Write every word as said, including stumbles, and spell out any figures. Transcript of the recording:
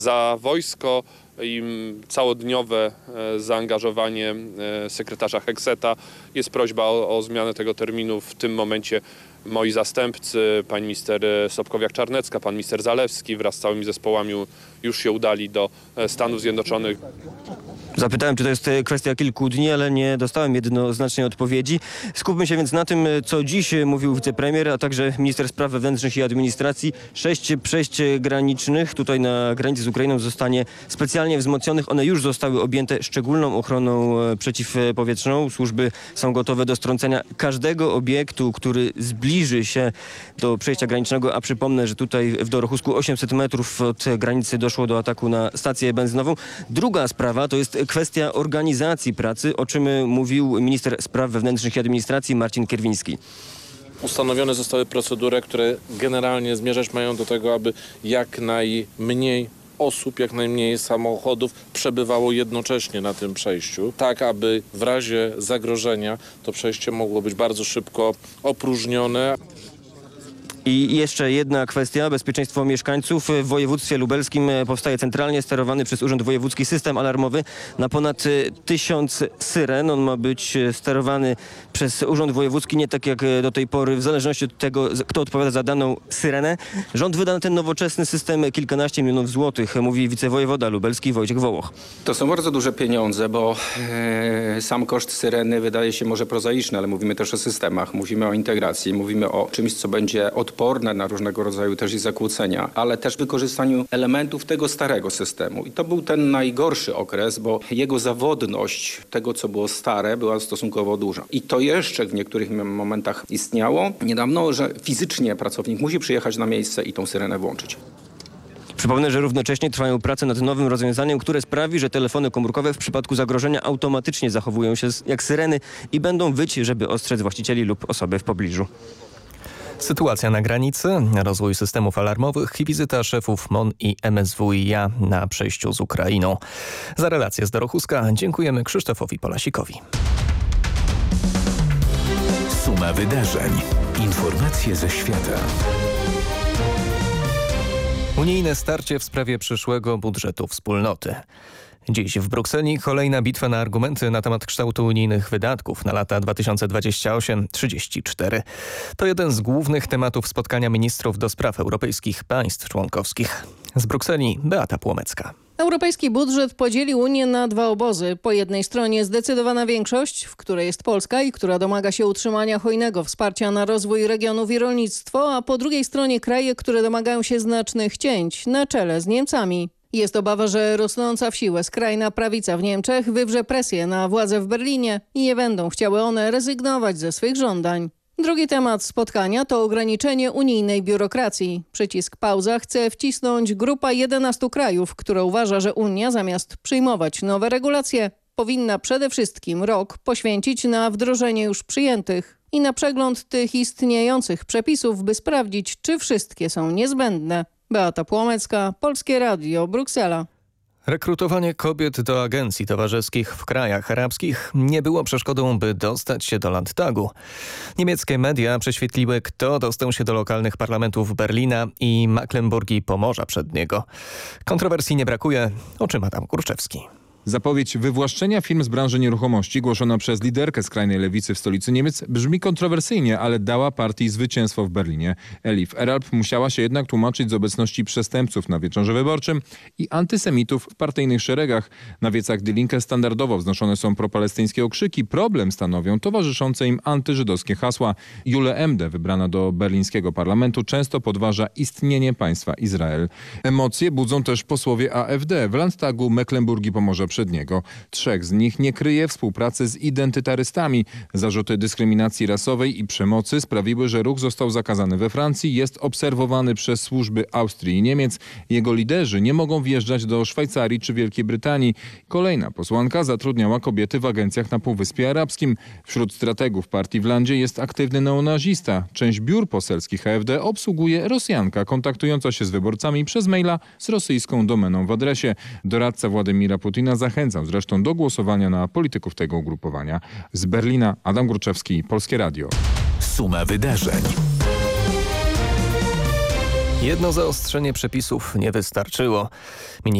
Za wojsko i całodniowe zaangażowanie sekretarza Hegseta jest prośba o, o zmianę tego terminu. W tym momencie moi zastępcy, pani minister Sobkowiak-Czarnecka, pan minister Zalewski wraz z całymi zespołami już się udali do Stanów Zjednoczonych. Zapytałem, czy to jest kwestia kilku dni, ale nie dostałem jednoznacznej odpowiedzi. Skupmy się więc na tym, co dziś mówił wicepremier, a także minister spraw wewnętrznych i administracji. Sześć przejść granicznych tutaj na granicy z Ukrainą zostanie specjalnie wzmocnionych. One już zostały objęte szczególną ochroną przeciwpowietrzną. Służby są gotowe do strącenia każdego obiektu, który zbliży się do przejścia granicznego, a przypomnę, że tutaj w Dorochusku osiemset metrów od granicy doszło do ataku na stację benzynową. Druga sprawa to jest kwestia organizacji pracy, o czym mówił minister spraw wewnętrznych i administracji Marcin Kierwiński. Ustanowione zostały procedury, które generalnie zmierzać mają do tego, aby jak najmniej osób, jak najmniej samochodów przebywało jednocześnie na tym przejściu, tak aby w razie zagrożenia to przejście mogło być bardzo szybko opróżnione. I jeszcze jedna kwestia, bezpieczeństwo mieszkańców. W województwie lubelskim powstaje centralnie sterowany przez Urząd Wojewódzki system alarmowy na ponad tysiąc syren. On ma być sterowany przez Urząd Wojewódzki, nie tak jak do tej pory, w zależności od tego, kto odpowiada za daną syrenę. Rząd wyda na ten nowoczesny system kilkanaście milionów złotych, mówi wicewojewoda lubelski Wojciech Wołoch. To są bardzo duże pieniądze, bo e, sam koszt syreny wydaje się może prozaiczny, ale mówimy też o systemach, mówimy o integracji, mówimy o czymś, co będzie od odporne na różnego rodzaju też i zakłócenia, ale też wykorzystaniu elementów tego starego systemu. I to był ten najgorszy okres, bo jego zawodność tego, co było stare, była stosunkowo duża. I to jeszcze w niektórych momentach istniało niedawno, że fizycznie pracownik musi przyjechać na miejsce i tą syrenę włączyć. Przypomnę, że równocześnie trwają prace nad nowym rozwiązaniem, które sprawi, że telefony komórkowe w przypadku zagrożenia automatycznie zachowują się jak syreny i będą wyć, żeby ostrzec właścicieli lub osoby w pobliżu. Sytuacja na granicy, rozwój systemów alarmowych i wizyta szefów M O N i M S W i A na przejściu z Ukrainą. Za relację z Dorochuska dziękujemy Krzysztofowi Polasikowi. Suma wydarzeń. Informacje ze świata. Unijne starcie w sprawie przyszłego budżetu wspólnoty. Dziś w Brukseli kolejna bitwa na argumenty na temat kształtu unijnych wydatków na lata dwa tysiące dwudziesty ósmy do trzydziestego czwartego. To jeden z głównych tematów spotkania ministrów do spraw europejskich państw członkowskich. Z Brukseli Beata Płomecka. Europejski budżet podzielił Unię na dwa obozy. Po jednej stronie zdecydowana większość, w której jest Polska i która domaga się utrzymania hojnego wsparcia na rozwój regionów i rolnictwo, a po drugiej stronie kraje, które domagają się znacznych cięć, na czele z Niemcami. Jest obawa, że rosnąca w siłę skrajna prawica w Niemczech wywrze presję na władze w Berlinie i nie będą chciały one rezygnować ze swych żądań. Drugi temat spotkania to ograniczenie unijnej biurokracji. Przycisk pauza chce wcisnąć grupa jedenastu krajów, która uważa, że Unia zamiast przyjmować nowe regulacje powinna przede wszystkim rok poświęcić na wdrożenie już przyjętych i na przegląd tych istniejących przepisów, by sprawdzić, czy wszystkie są niezbędne. Beata Płomecka, Polskie Radio, Bruksela. Rekrutowanie kobiet do agencji towarzyskich w krajach arabskich nie było przeszkodą, by dostać się do Landtagu. Niemieckie media prześwietliły, kto dostał się do lokalnych parlamentów Berlina i Mecklenburgii Pomorza Przedniego. Kontrowersji nie brakuje, o czym Adam Kurczewski. Zapowiedź wywłaszczenia firm z branży nieruchomości głoszona przez liderkę skrajnej lewicy w stolicy Niemiec brzmi kontrowersyjnie, ale dała partii zwycięstwo w Berlinie. Elif Eralp musiała się jednak tłumaczyć z obecności przestępców na wieczorze wyborczym i antysemitów w partyjnych szeregach. Na wiecach Die Linke standardowo wznoszone są propalestyńskie okrzyki. Problem stanowią towarzyszące im antyżydowskie hasła. Jule Emde, wybrana do berlińskiego parlamentu, często podważa istnienie państwa Izrael. Emocje budzą też posłowie A F D w Landtagu Mecklenburgii Pomorza Przedniego. Trzech z nich nie kryje współpracy z identytarystami. Zarzuty dyskryminacji rasowej i przemocy sprawiły, że ruch został zakazany we Francji, jest obserwowany przez służby Austrii i Niemiec. Jego liderzy nie mogą wjeżdżać do Szwajcarii czy Wielkiej Brytanii. Kolejna posłanka zatrudniała kobiety w agencjach na Półwyspie Arabskim. Wśród strategów partii w landzie jest aktywny neonazista. Część biur poselskich A F D obsługuje Rosjanka kontaktująca się z wyborcami przez maila z rosyjską domeną w adresie. Doradca Władimira Putina zachęcał zresztą do głosowania na polityków tego ugrupowania. Z Berlina Adam Gruczewski, Polskie Radio. Suma wydarzeń. Jedno zaostrzenie przepisów nie wystarczyło.